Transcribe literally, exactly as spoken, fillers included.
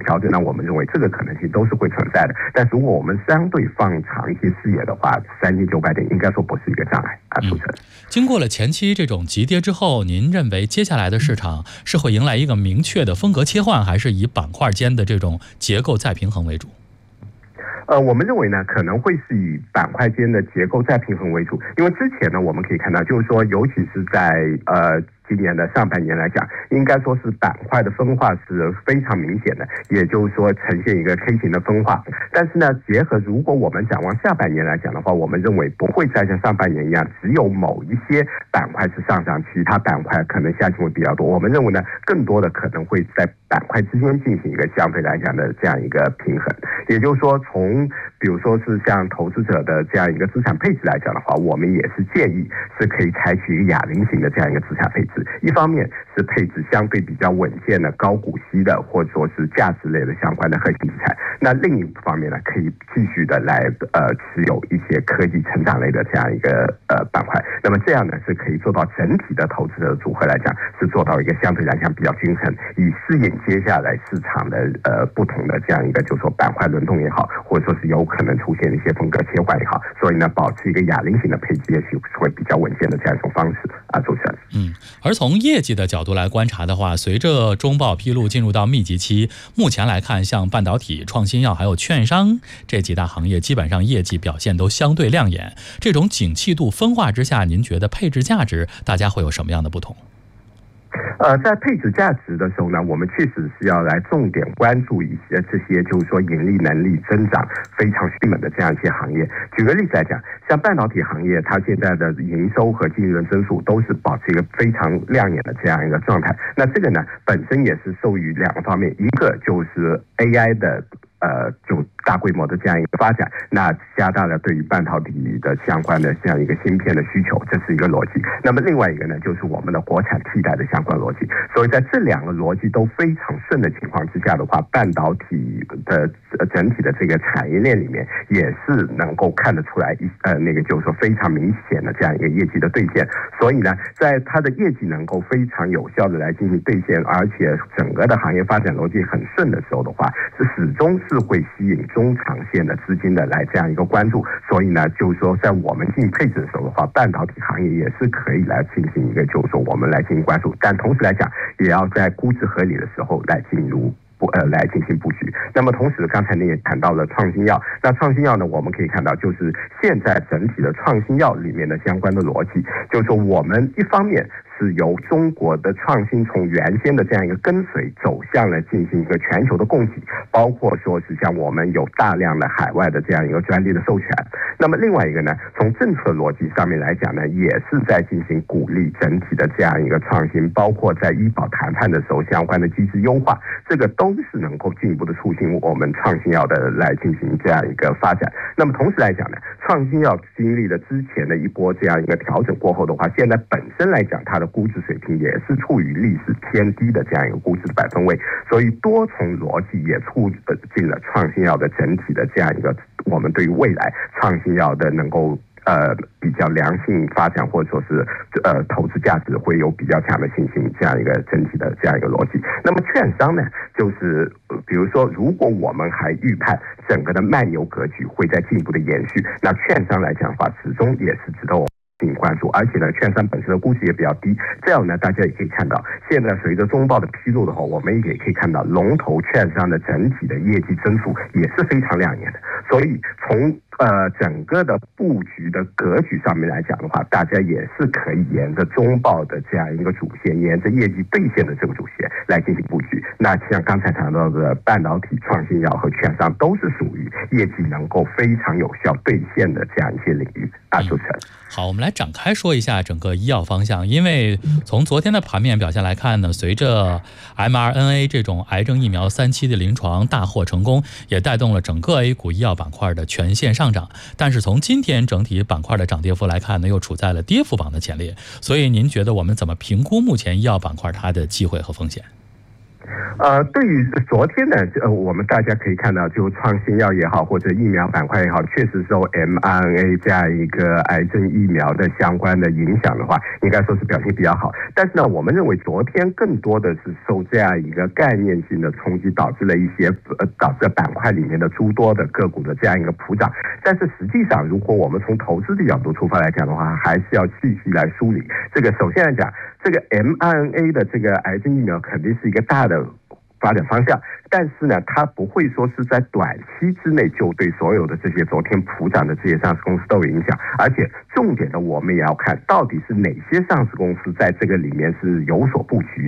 调整，那我们认为这个可能性都是会存在的。但如果我们相对放长一些视野的话，三千九百点应该说不是一个障碍啊，主持人。 经过了前期这种急跌之后，您认为接下来的市场是会迎来一个明确的风格切换，还是以板块间的这种结构再平衡为主？ 呃，我们认为呢，可能会是以板块间的结构再平衡为主，因为之前呢，我们可以看到，就是说，尤其是在呃今年的上半年来讲，应该说是板块的分化是非常明显的，也就是说呈现一个 K 型的分化。但是呢，结合如果我们展望下半年来讲的话，我们认为不会再像上半年一样，只有某一些板块是上涨，其他板块可能下行会比较多。我们认为呢，更多的可能会在板块之间进行一个相对来讲的这样一个平衡。也就是说，从比如说是像投资者的这样一个资产配置来讲的话，我们也是建议是可以采取一个哑铃型的这样一个资产配置。一方面是配置相对比较稳健的高股息的，或者说是价值类的相关的核心资产。那另一方面呢，可以继续的来呃持有一些科技成长类的这样一个呃板块。那么这样呢，是可以做到整体的投资者的组合来讲，是做到一个相对来讲比较均衡，以适应接下来市场的呃不同的这样一个就是说板块轮动也好，或者说是有可能出现一些风格切换也好，所以呢，保持一个哑铃型的配置，也许会比较稳健的这样一种方式啊，主持人。 嗯，而从业绩的角度来观察的话，随着中报披露进入到密集期，目前来看，像半导体、创新药还有券商这几大行业，基本上业绩表现都相对亮眼。这种景气度分化之下，您觉得配置价值大家会有什么样的不同？ 呃，在配置价值的时候呢，我们确实是要来重点关注一些这些就是说盈利能力增长非常迅猛的这样一些行业。举个例子来讲，像半导体行业，它现在的营收和净利润增速都是保持一个非常亮眼的这样一个状态。那这个呢，本身也是受于两个方面，一个就是 A I 的呃，就大规模的这样一个发展，那加大了对于半导体的相关的这样一个芯片的需求，这是一个逻辑。那么另外一个呢，就是我们的国产替代的相关逻辑。所以在这两个逻辑都非常顺的情况之下的话，半导体的整体的这个产业链里面也是能够看得出来一呃那个就是说非常明显的这样一个业绩的兑现。所以呢，在它的业绩能够非常有效的来进行兑现，而且整个的行业发展逻辑很顺的时候的话，是始终是会吸引中长线的资金的来这样一个关注。所以呢，就是说在我们进行配置的时候的话，半导体行业也是可以来进行一个就是说我们来进行关注，但同时来讲也要在估值合理的时候来进入不呃来进行布局。那么同时刚才你也谈到了创新药，那创新药呢，我们可以看到就是现在整体的创新药里面的相关的逻辑，就是说我们一方面是由中国的创新从原先的这样一个跟随走向了进行一个全球的供给，包括说是像我们有大量的海外的这样一个专利的授权。那么另外一个呢，从政策逻辑上面来讲呢，也是在进行鼓励整体的这样一个创新，包括在医保谈判的时候相关的机制优化，这个都是能够进一步的促进我们创新药的来进行这样一个发展。那么同时来讲呢，创新药经历了之前的一波这样一个调整过后的话，现在本身来讲它的估值水平也是处于历史偏低的这样一个估值的百分位，所以多重逻辑也促进了创新药的整体的这样一个我们对于未来创新药的能够呃比较良性发展，或者说是呃投资价值会有比较强的信心，这样一个整体的这样一个逻辑。那么券商呢，就是比如说如果我们还预判整个的慢牛格局会在进一步的延续，那券商来讲的话，始终也是值得我们进行关注，而且呢，券商本身的估值也比较低。这样呢，大家也可以看到，现在随着中报的披露的话，我们也可以看到龙头券商的整体的业绩增速也是非常亮眼的。所以从呃整个的布局的格局上面来讲的话，大家也是可以沿着中报的这样一个主线，沿着业绩兑现的这个主线来进行布局。那像刚才谈到的半导体、创新药和券商，都是属于业绩能够非常有效兑现的这样一些领域啊，主持人。 好，我们来展开说一下整个医药方向。因为从昨天的盘面表现来看呢，随着 M R N A 这种癌症疫苗三期的临床大获成功，也带动了整个 A 股医药板块的全线上涨。但是从今天整体板块的涨跌幅来看呢，又处在了跌幅榜的前列。所以您觉得我们怎么评估目前医药板块它的机会和风险？ 呃，对于昨天呢，呃，我们大家可以看到，就创新药也好，或者疫苗板块也好，确实受 M R N A 这样一个癌症疫苗的相关的影响的话，应该说是表现比较好。但是呢，我们认为昨天更多的是受这样一个概念性的冲击，导致了一些呃导致了板块里面的诸多的个股的这样一个普涨。但是实际上，如果我们从投资的角度出发来讲的话，还是要细细来梳理。这个首先来讲，这个 M R N A 的这个癌症疫苗肯定是一个大的发展方向，但是呢，它不会说是在短期之内就对所有的这些昨天普涨的这些上市公司都有影响，而且重点的我们也要看到底是哪些上市公司在这个里面是有所布局，